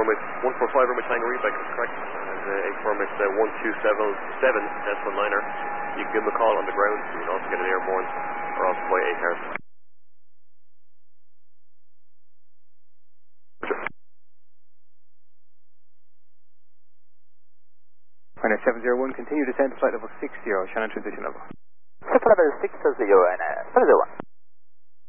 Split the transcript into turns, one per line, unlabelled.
with 145 Romeo Tango Rebecca, that's correct. And A-firm is 1277 Decimal Niner. You can give them a call on the ground. You can also get an airborne or also by A-cars.
Runway 701, continue descent to flight level 60, Shannon transition level.
Flight level 60 and 701.